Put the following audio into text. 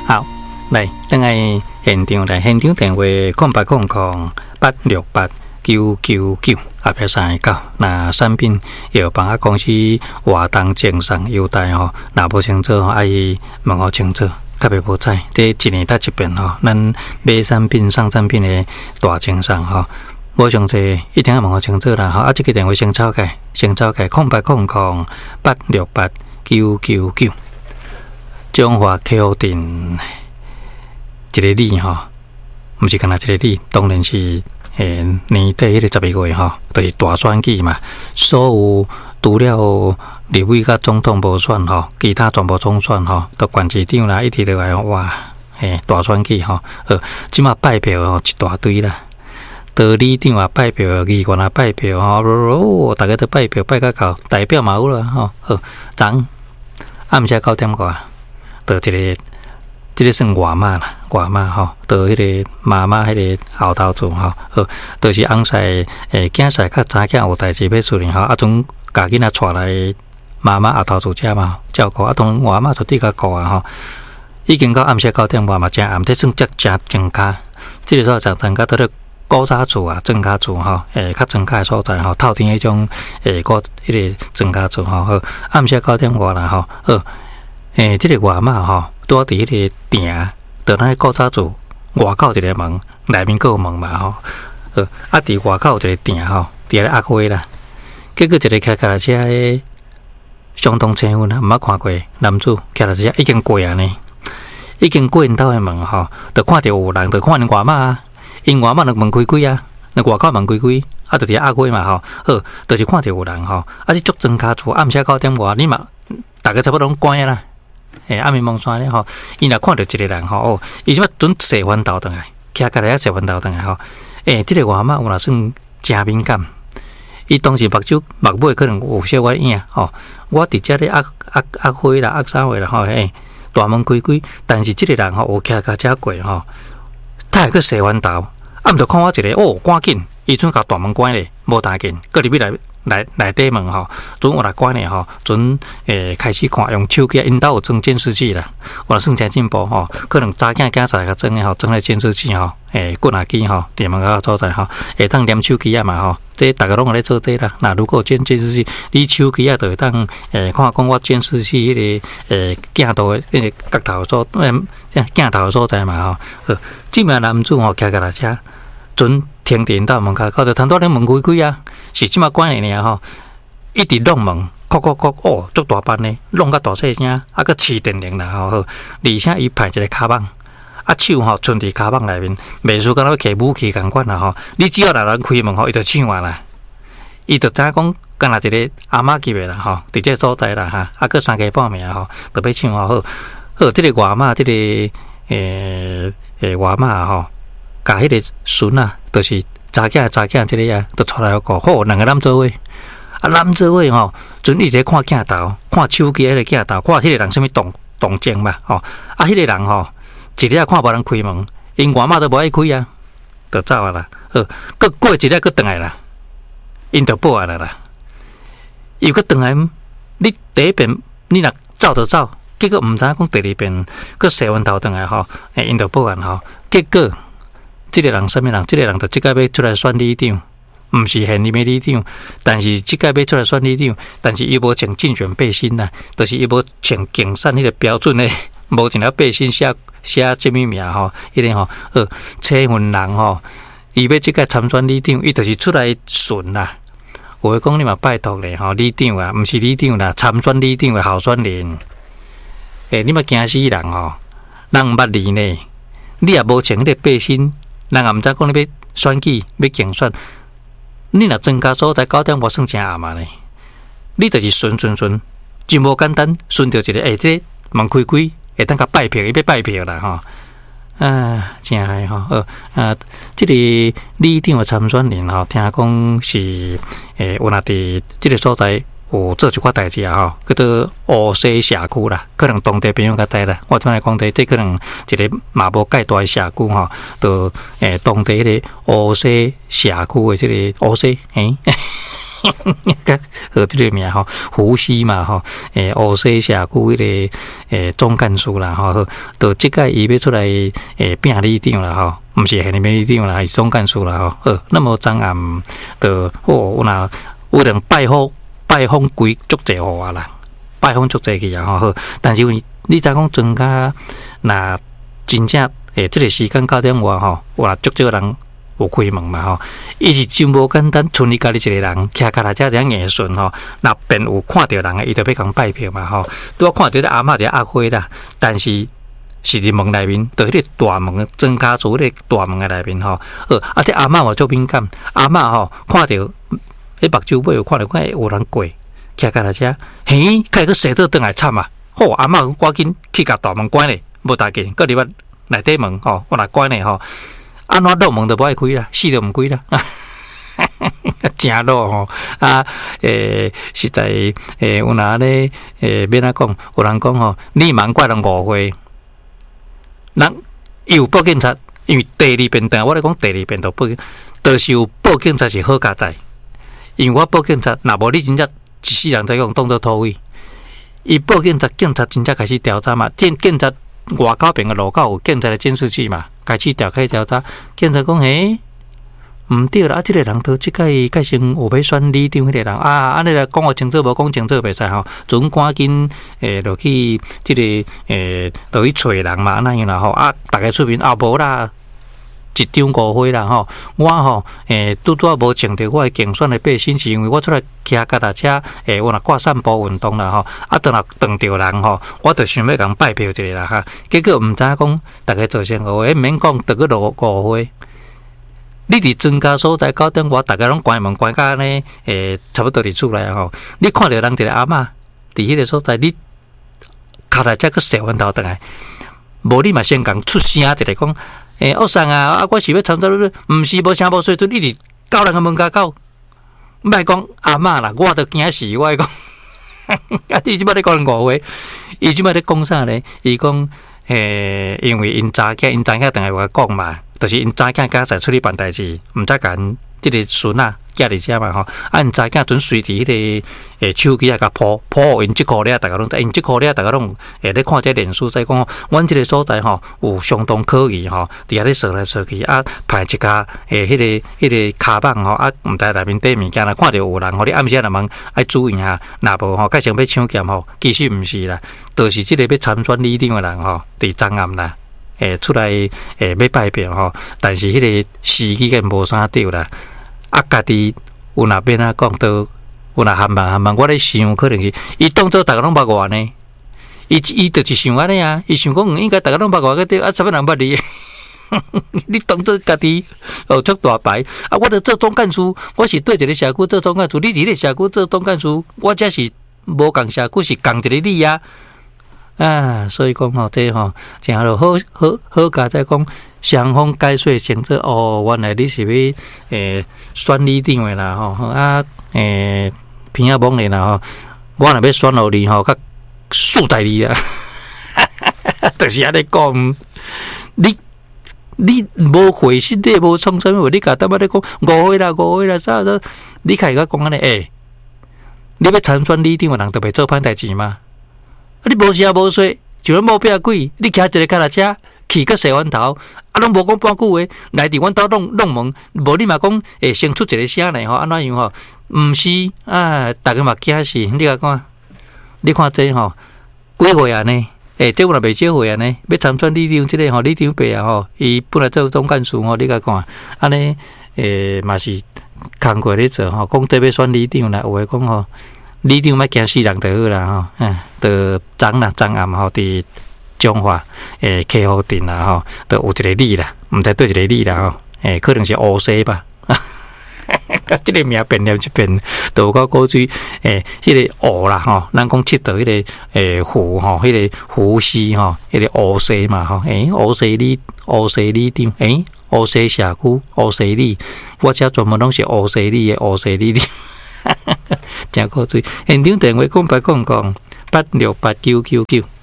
好，来，等下现场来，现场电话0800-868-999，后壁39。那产品药房公司活动赠送优待吼，若无清楚吼，伊问我清楚，较袂无知。这一年搭一遍吼，咱买产品、送产品的大赠送吼，无详细一定要问我清楚啦吼。啊，这个电话先抄开，0800-868-999。中华客户店一个礼吼，毋是干那一个礼，当然是年底迄个12月吼，就是大选举嘛。所有除了立委甲总统无选吼，其他全部总选吼，都县市长啦，一直落来哇，大选举吼，即马拜票吼一大堆啦。到里长啊拜票，议员啊拜票吼，大家都拜票拜到到，代表嘛有啦吼。昨暗时9点外。到一个算外妈啦，外妈吼，到迄个妈妈迄个后头厝吼，都是翁婿囝婿较早囝有代志要处理吼，总家囡仔带来妈妈后头厝遮嘛照顾，当外妈就伫甲顾啊吼。已经到暗时9点外嘛，正暗，这算真庄卡。这个时候常到咧古早厝啊，庄家厝吼，较庄家的所在吼，透天迄种迄个庄家厝吼，暗时9点外啦吼，这个外妈吼，拄伫迄个店，到咱古早厝外口一个门，内面个门嘛吼，伫外口一个店吼，伫咧压花啦。结果一个开脚踏车的相当青云啊，毋捌看过男子脚踏车已经过啊呢，已经过因兜的门吼，就看到有人，就看因外妈啊，因外妈就门开开啊，那外口门开开，就伫压花嘛吼，就是看到有人吼，是足庄家厝，暗时9点外，你嘛大家差不多拢关啊啦。暗暝蒙山咧吼，伊若看到一个人吼，伊即摆准洗翻头转来，骑脚踏车洗翻头转来吼。即个外妈有若算真敏感，伊当时目尾可能有小可影吼。我伫遮咧压花啦，压啥货啦吼，大门开开，但是即个人吼有骑脚踏车过吼，他会去洗翻头，毋着看我一个赶紧，伊准甲大门关咧，无大紧，搁入去内底门吼，准有来关咧吼，准开始看用手机，因兜有装监视器啦，我算真进步吼，可能早囝仔甲装诶吼，装咧监视器吼，骨牙机吼，电门个所在吼，会当连手机啊嘛吼，这大家拢有咧做这啦。那如果监视器，你手机啊就会当看讲我监视器迄个镜头诶迄个角头所镜头所在嘛吼，即名男子吼骑脚踏车，准停电到门口，就通到咧门开开啊。是即马关咧尔吼，一直弄门，足大班咧，弄甲大细声，个试电铃啦吼，而且伊派一个卡网，手吼伸伫卡网内面，袂输敢若摕武器共款啦吼。你只要来人开门吼，伊就抢啊啦，伊就知影讲敢若一个阿妈级的啦吼，伫这所在啦哈，个3家半暝吼，就要抢好。即个外妈，即个外妈吼，甲迄个孙啊，就是查囝即个啊，都出来个好两个男做伙，男做伙吼，准一直看镜头，看手机迄个镜头，看迄个人什么动静嘛吼，迄个人吼，一日看无人开门，因外妈都无爱开啊，就走啊啦，过一日佫转来啦，因就报来啦，又佫转来，你第一遍你若走就走，结果毋知讲第二遍佫洗完头转来吼，因就报案吼，结果。这个人什么人？这个人就即个要出来选里长，毋是现任的里长，但是即个要出来选里长，但是伊无穿竞选背心啦，就是伊无穿竞选迄个标准的，无穿了背心写什么名吼，迄个吼，车份人吼，伊要即个参选里长，伊就是出来选啦。有诶讲你嘛拜托咧吼，里长啊，毋是里长啦，参选里长的候选人，你嘛惊死人吼，人毋捌你呢，你也无穿迄个背心。人也毋知讲你要选举要竞选，你若增加所在9点外算真暗嘛呢？你就是顺，真无简单，顺着一个这门开开，会当甲拜票，伊要拜票啦吼。真系吼，这个里长的参选人吼，听讲是有若伫这个所在。有做一寡代志啊吼，叫做乌西社区啦，可能当地朋友较知啦。我听来讲这可能一个嘛无介大的社区吼，就当地迄个乌西社区的这个乌西， 和这个名吼，湖西嘛吼，乌西社区迄个总干事啦吼，到即个伊要出来变里长啦吼，毋是现任里长啦，是总干事啦吼。那么昨暗就有人拜访规足济户啊啦，拜访足济去啊吼。但是你知讲庄家那真正这个时间9点外吼，有足少人。有开门嘛吼，伊是真无简单，剩伊家己一个人，徛脚踏车这样硬顺吼，若便有看到人，伊就要共拜票嘛吼。拄看到阿嬷伫压花啦，但是伫门内面，伫迄个大门庄家厝迄个大门的内面吼。这阿嬷嘛足敏感，阿嬷吼看到迄目睭尾有看有人过，徛脚踏车，嘿，开个洗倒转来惨啊！好，阿嬷赶紧去甲大门关咧，无大紧，搁入来内底门吼，我来关咧吼。安怎落门都无爱开啦，死都毋开啦，真落吼实在有哪咧免怎讲？有人讲吼，你忙怪人误会，人有报警察，因为第二遍我咧讲第二遍就报警，就是有报警察是好佳哉，因为我报警察，若无你真正一世人在讲当作土匪，伊报警察，警察真正开始调查嘛，警察外口边个路口有警察的监视器嘛。开始调查，警察讲嘿，毋对啦！这个人都即个改成有要选里长迄个人啊，安尼来讲我清楚无？讲清楚袂使吼，准赶紧落去这个落去找人嘛，安那样啦吼啊！大家出面啊无啦，一张误会啦吼，我吼拄无穿着我的竞选的背心，是因为我出来骑脚踏车我若挂散步运动啦吼，啊，等若撞着人吼，我就想要共拜票一个啦哈，结果毋知讲大家做啥误会，免讲得个误会。你伫庄家所在9点外，大家拢关门关到安尼差不多伫厝内吼，你看到人一个阿嬷伫迄个所在，你脚踏车去洗完头倒来，无你嘛先共出声一个讲。恶送啊！我是要参照你，毋是无声无水准，一直到人个门口口，莫讲阿嬷啦，我都惊死，我讲，伊即摆咧讲误会，伊即摆咧讲啥咧？伊讲因为因查囝等下话讲嘛，就是因查囝刚才出去办代志，毋知干即个孙啊。寄伫遮嘛吼，因查囝准随伫迄个手机啊，甲铺因即箍咧，大家拢因即箍咧，大家拢咧看这脸书，在讲阮即个所在吼有相当可疑吼，伫遐咧扫来扫去啊，排一家迄个骹板吼啊，毋知内面底物件啦，看着有人吼，你暗时来问爱注意下，若无吼，改成要抢劫吼，其实毋是啦，就是即个要参选里长的人吼，伫昨暗啦，出来要拜票吼，但是迄个时机个无啥对啦。啊，家己有若变啊讲到，有若含慢，我咧想可能是伊当作大家拢捌我呢，伊就是想安尼啊，伊想讲应该大家拢捌我个对啊，啥物人捌你？你当作家己出大牌啊！我著做总干事，我是对一个社区做总干事，你伫迄个社区做总干事，我则是无共社区，是共一个你啊！啊，所以讲吼，这吼，正好加在讲双方解说清楚哦。原来你是要选里长的啦吼啊偏啊忙的啦吼，我若要选互你吼，较数代你啊，就是安尼讲，你无回信，你无创啥物，你甲当摆咧讲误会啦，啥，你开个讲安尼你要参选里长的人，就袂做歹代志吗？你无声无说，就咱某壁鬼，你骑一个脚踏车去个洗完头，啊，拢无讲半句话，来伫阮兜弄门，无你嘛讲先出一个声来吼，安怎样吼？毋是啊，大家嘛惊死，你甲看，你看这吼，几岁啊呢？这我若袂少岁啊呢，要参选里长，这个吼里长伯啊吼，伊本来做总干事吼，你甲看，安尼嘛是工过咧做吼，讲这要选里长啦，有诶讲吼。里长莫惊死人就好啦吼，就昨暗吼伫中华客户镇啦吼，就有一个里啦，毋知对一个里啦吼，可能是乌西吧，即个名变了一变，就有到过去迄个湖啦吼，咱讲佚佗迄个湖吼，迄个湖西吼，迄个乌西嘛吼，乌西里长，乌西社区乌西里，我遮专门拢是乌西里的乌西里长。真古锥，现场电话讲8889999。